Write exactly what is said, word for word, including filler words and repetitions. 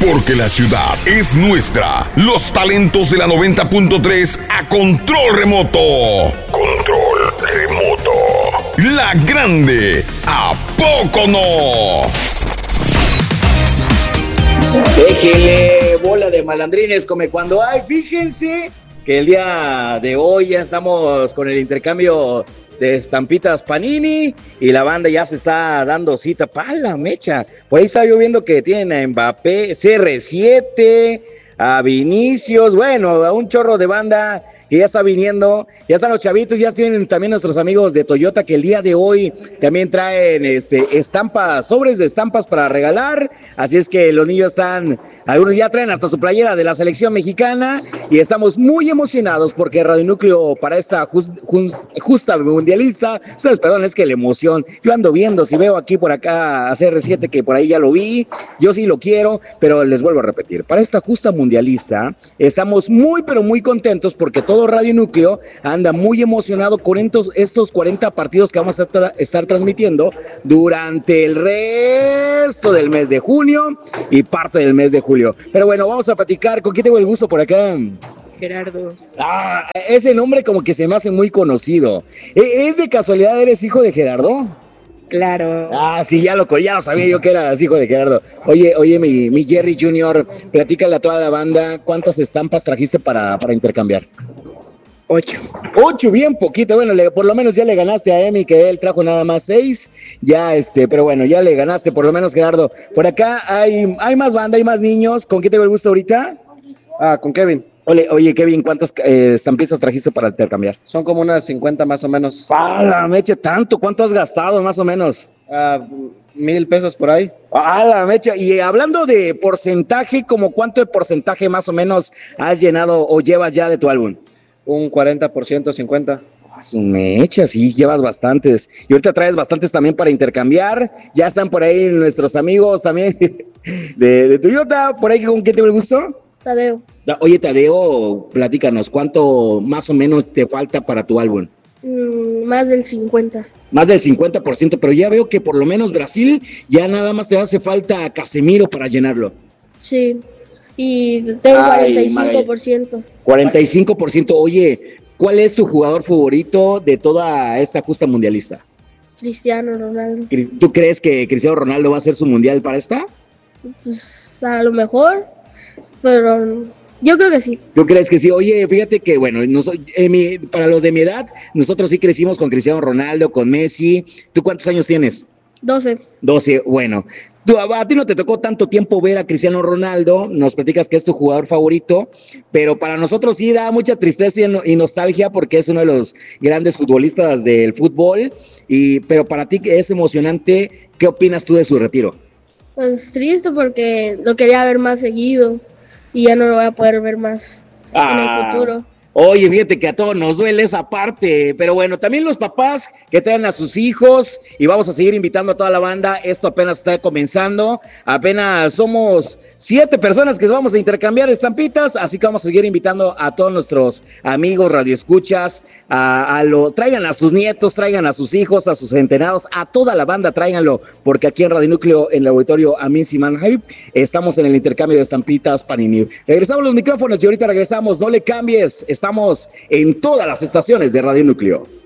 Porque la ciudad es nuestra. Los talentos de la noventa punto tres a control remoto. Control remoto. La grande, ¿a poco no? Déjele, bola de malandrines, come cuando hay. Fíjense que el día de hoy ya estamos con el intercambio de estampitas Panini y la banda ya se está dando cita para la mecha. Por ahí estaba yo viendo que tienen a Mbappé, C R siete, a Vinicius, bueno, a un chorro de banda que ya está viniendo, ya están los chavitos, ya tienen también nuestros amigos de Toyota que el día de hoy también traen este estampas, sobres de estampas para regalar, así es que los niños están, algunos ya traen hasta su playera de la selección mexicana y estamos muy emocionados porque Radio Núcleo para esta just, just, justa mundialista, ustedes perdón, es que la emoción, yo ando viendo, si veo aquí por acá a C R siete que por ahí ya lo vi, yo sí lo quiero, pero les vuelvo a repetir, para esta justa mundialista estamos muy pero muy contentos porque todo Radio Núcleo anda muy emocionado con estos, estos cuarenta partidos que vamos a tra- estar transmitiendo durante el resto del mes de junio y parte del mes de julio. Pero bueno, vamos a platicar. ¿Con quién tengo el gusto por acá? Gerardo. Ah, ese nombre como que se me hace muy conocido. ¿Es de casualidad eres hijo de Gerardo? Claro. Ah, sí, ya lo, ya lo sabía yo que eras hijo de Gerardo. Oye, oye, mi, mi Jerry junior, platícale a toda la banda, ¿cuántas estampas trajiste para, para intercambiar? Ocho. Ocho, bien poquito. Bueno, le, por lo menos ya le ganaste a Emi, que él trajo nada más seis. Ya, este, pero bueno, ya le ganaste por lo menos, Gerardo. Por acá hay, hay más banda, hay más niños. ¿Con quién tengo el gusto ahorita? Ah, con Kevin. Oye, oye, Kevin, ¿cuántas eh, estampitas trajiste para intercambiar? Son como unas cincuenta más o menos. ¡Ah, la mecha! ¿Tanto? ¿Cuánto has gastado más o menos? Ah, mil pesos por ahí. ¡Ah, la mecha! Y hablando de porcentaje, ¿como cuánto de porcentaje más o menos has llenado o llevas ya de tu álbum? Un cuarenta por ciento, cincuenta. Ah, su mecha, sí, llevas bastantes. Y ahorita traes bastantes también para intercambiar. Ya están por ahí nuestros amigos también de, de Toyota. ¿Por ahí con quién tengo el gusto? Tadeo. Oye, Tadeo, platícanos, ¿cuánto más o menos te falta para tu álbum? Mm, más del cincuenta. Más del cincuenta por ciento, pero ya veo que por lo menos Brasil ya nada más te hace falta Casemiro para llenarlo. Sí. Y tengo Ay, cuarenta y cinco por ciento. cuarenta y cinco por ciento. Oye, ¿cuál es tu jugador favorito de toda esta justa mundialista? Cristiano Ronaldo. ¿Tú crees que Cristiano Ronaldo va a hacer su mundial para esta? Pues a lo mejor, pero yo creo que sí. ¿Tú crees que sí? Oye, fíjate que, bueno, nos, eh, mi, para los de mi edad, nosotros sí crecimos con Cristiano Ronaldo, con Messi. ¿Tú cuántos años tienes? doce. doce, bueno. Tú, a, a ti no te tocó tanto tiempo ver a Cristiano Ronaldo, nos platicas que es tu jugador favorito, pero para nosotros sí da mucha tristeza y, y nostalgia porque es uno de los grandes futbolistas del fútbol, y, pero para ti que es emocionante, ¿qué opinas tú de su retiro? Pues triste porque lo quería ver más seguido y ya no lo voy a poder ver más ah. en el futuro. Oye, fíjate que a todos nos duele esa parte, pero bueno, también los papás que traen a sus hijos y vamos a seguir invitando a toda la banda, esto apenas está comenzando, apenas somos siete personas que vamos a intercambiar estampitas, así que vamos a seguir invitando a todos nuestros amigos radioescuchas, a, a lo, traigan a sus nietos, traigan a sus hijos, a sus centenados, a toda la banda, tráiganlo, porque aquí en Radio Núcleo, en el auditorio Amin Simanjay, estamos en el intercambio de estampitas Panini. Regresamos los micrófonos y ahorita regresamos, no le cambies, estamos en todas las estaciones de Radio Núcleo.